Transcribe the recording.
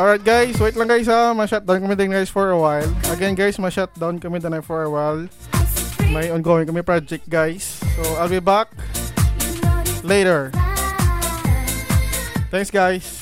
Alright guys, wait lang guys ha. Ma-shutdown kami din guys for a while. Again guys, ma-shutdown kami din for a while. May ongoing kami project guys. So I'll be back later. Thanks guys.